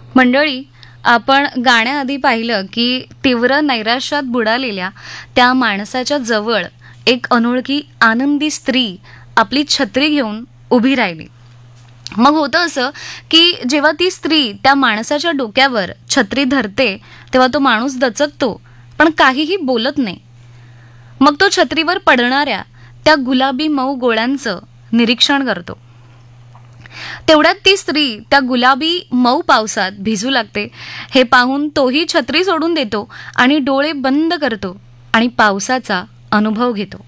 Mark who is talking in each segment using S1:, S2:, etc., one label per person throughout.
S1: मंडळी, आपण गाण्याआधी पाहिलं की तीव्र नैराश्यात बुडालेल्या त्या माणसाच्या जवळ एक अनोळखी आनंदी स्त्री आपली छत्री घेऊन उभी राहिली. मग होतं असं की जेव्हा ती स्त्री त्या माणसाच्या डोक्यावर छत्री धरते तेव्हा तो माणूस दचकतो, पण काहीही बोलत नाही. मग तो छत्रीवर पडणाऱ्या त्या गुलाबी मऊ गोळ्यांचं निरीक्षण करतो. तेवढ्यात ती स्त्री त्या गुलाबी मऊ पावसात भिजू लागते. हे पाहून तोही छत्री सोडून देतो आणि डोळे बंद करतो आणि पावसाचा अनुभव घेतो.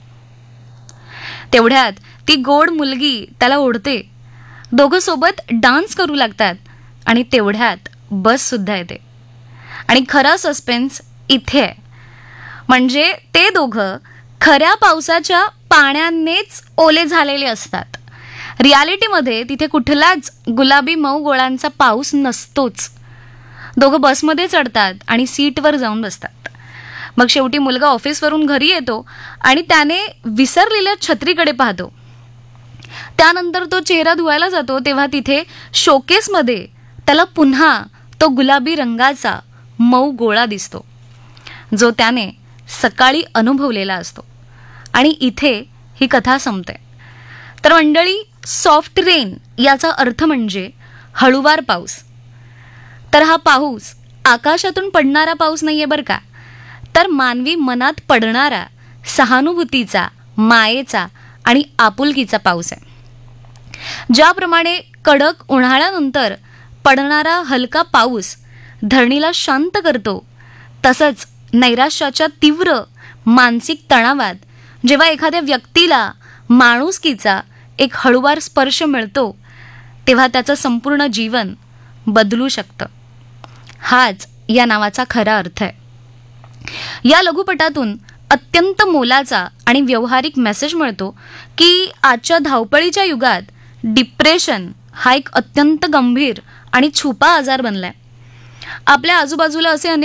S1: तेवढ्यात ती गोड मुलगी त्याला ओढते. दोघं सोबत डान्स करू लागतात आणि तेवढ्यात बस सुद्धा येते. आणि खरा सस्पेन्स इथे आहे. म्हणजे ते दोघं खऱ्या पावसाच्या पाण्यानेच ओले झालेले असतात. रियालिटीमध्ये तिथे कुठलाच गुलाबी मऊ गोळांचा पाऊस नसतोच. दोघं बसमध्ये चढतात आणि सीटवर जाऊन बसतात. मग शेवटी मुलगा ऑफिसवरून घरी येतो आणि त्याने विसरलेल्या छत्रीकडे पाहतो. त्यानंतर तो चेहरा धुवायला जातो तेव्हा तिथे शोकेसमध्ये त्याला पुन्हा तो गुलाबी रंगाचा मऊ गोळा दिसतो, जो त्याने सकाळी अनुभवलेला असतो. आणि इथे ही कथा संपते. तर मंडळी, सॉफ्ट रेन याचा अर्थ म्हणजे हळूवार पाऊस. तर हा पाऊस आकाशातून पडणारा पाऊस नाहीये बरं का, तर मानवी मनात पडणारा सहानुभूतीचा, मायेचा आणि आपुलकीचा पाऊस आहे. ज्याप्रमाणे कडक उन्हाळ्यानंतर पडणारा हलका पाऊस धरणीला शांत करतो, तसंच नैराश्याच्या तीव्र मानसिक तणावात जेव्हा एखाद्या व्यक्तीला माणुसकीचा एक हळूवार स्पर्श मिळतो तेव्हा त्याचं संपूर्ण जीवन बदलू शकतं. हाच या नावाचा खरा अर्थ आहे. या लघुपटातून अत्यंत मोलाचा आणि व्यावहारिक मेसेज मिळतो की आजच्या धावपळीच्या युगात डिप्रेशन हा एक अत्यंत गंभीर आणि छुपा आजार बनलाय. आपल्या आजूबाजूला असे अनेक